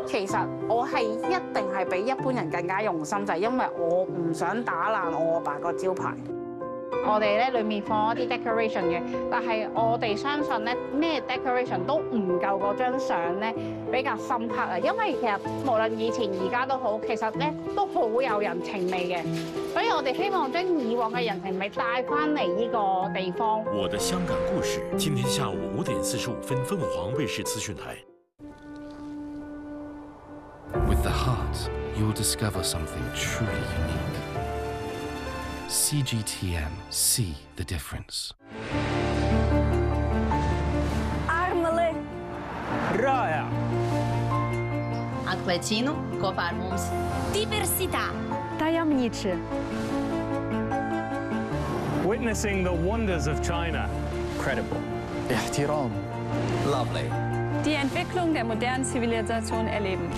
其實我係一定係比一般人更加用心，就係因為我唔想打爛我阿爸個招牌。我哋咧裡面放一啲 decoration 嘅，但係我哋相信咧咩 decoration 都唔夠嗰張相咧比較深刻啊！因為其實無論以前而家都好，其實咧都好有人情味嘅，所以我哋希望將以往嘅人情味帶翻嚟呢個地方。 我的香港故事，今天下午5點45分，鳳凰衛視資訊台。 With the heart, you'll discover something truly unique. CGTN, see the difference. Armele. Raya. Atlecino, Cofarmums. Diversità. Tajemniczy. Witnessing the wonders of China. Credible. احترام. Lovely. Die Entwicklung der modernen Zivilisation erleben.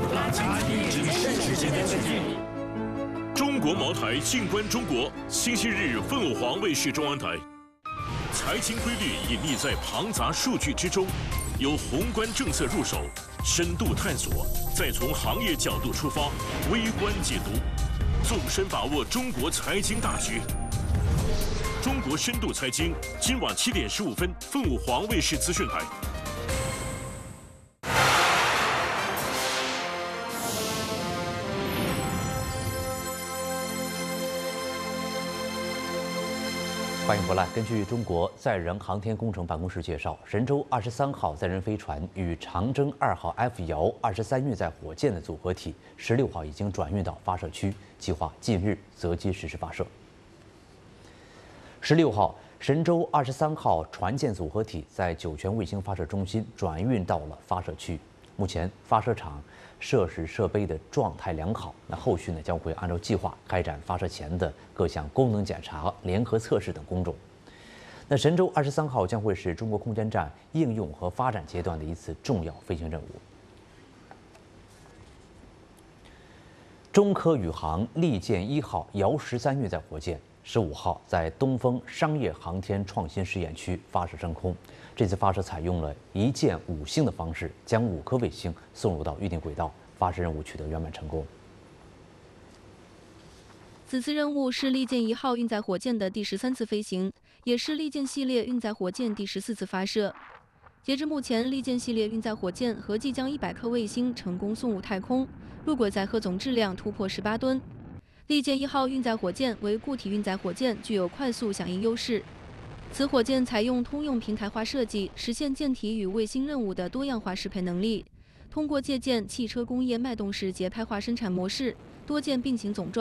中国茅台静观中国，星期日凤凰卫视中央台。财经规律隐匿在庞杂数据之中，由宏观政策入手，深度探索，再从行业角度出发，微观解读，纵深把握中国财经大局。中国深度财经，今晚7点15分，凤凰卫视资讯台。 欢迎回来。根据中国载人航天工程办公室介绍，神舟23号载人飞船与长征2号 F 遥23运载火箭的组合体16号已经转运到发射区，计划近日择机实施发射。16号，神舟23号船舰组合体在酒泉卫星发射中心转运到了发射区。目前发射场设施设备的状态良好，那后续呢将会按照计划开展发射前的各项功能检查、联合测试等工作。那神舟23号将会是中国空间站应用和发展阶段的一次重要飞行任务。中科宇航利剑1号遥13运载火箭15号在东风商业航天创新试验区发射升空。这次发射采用了1箭5星的方式，将5颗卫星送入到预定轨道，发射任务取得圆满成功。 此次任务是利剑1号运载火箭的第13次飞行，也是利剑系列运载火箭第14次发射。截至目前，利剑系列运载火箭合计将100颗卫星成功送入太空，入轨载荷总质量突破18吨。利剑1号运载火箭为固体运载火箭，具有快速响应优势。此火箭采用通用平台化设计，实现舰体与卫星任务的多样化适配能力。通过借鉴汽车工业脉动式节拍化生产模式，多件并行总装。